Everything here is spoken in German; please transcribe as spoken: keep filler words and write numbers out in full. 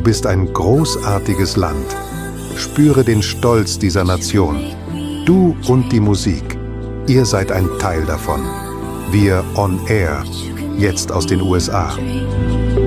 bist ein großartiges Land. Spüre den Stolz dieser Nation. Du und die Musik. Ihr seid ein Teil davon. Wir on Air. Jetzt aus den U S A.